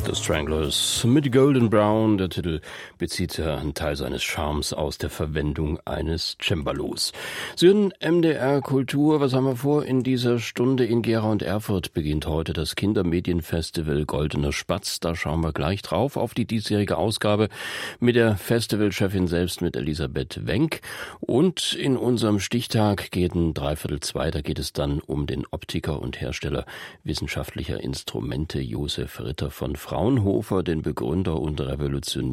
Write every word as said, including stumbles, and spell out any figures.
The Stranglers mit Golden Brown. Der Titel bezieht ja einen Teil seines Charmes aus der Verwendung eines Cembalos. Sie hören M D R Kultur. Was haben wir vor in dieser Stunde? In Gera und Erfurt beginnt heute das Kindermedienfestival Goldener Spatz. Da schauen wir gleich drauf auf die diesjährige Ausgabe mit der Festivalchefin selbst, mit Elisabeth Wenck. Und in unserem Stichtag geht ein Dreiviertel zwei, da geht es dann um den Optiker und Hersteller wissenschaftlicher Instrumente Josef Ritter von Fraunhofer, den Begründer und Revolutionär